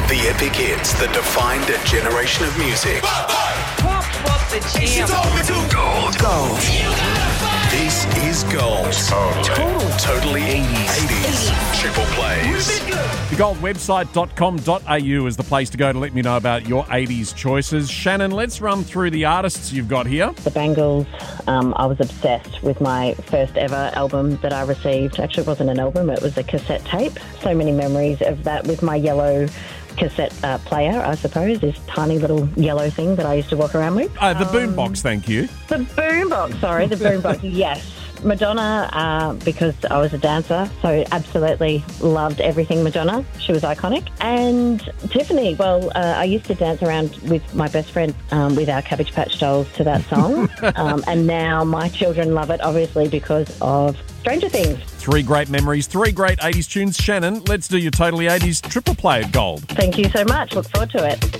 The epic hits that defined a generation of music. Pump up the jam. Gold. This is Gold. Totally 80s. Triple plays. The goldwebsite.com.au is the place to go to let me know about your 80s choices. Shannon, let's run through the artists you've got here. The Bangles, I was obsessed with my first ever album that I received. Actually, it wasn't an album, it was a cassette tape. So many memories of that with my yellow cassette player, I suppose, this tiny little yellow thing that I used to walk around with. The boombox, thank you. The boombox, the boombox, yes. Madonna, because I was a dancer, so absolutely loved everything Madonna. She was iconic. And Tiffany, well, I used to dance around with my best friend with our Cabbage Patch dolls to that song. And now my children love it, obviously, because of Stranger Things. 3 great memories, 3 great 80s tunes. Shannon, let's do your Totally 80s triple play at Gold. Thank you so much. Look forward to it.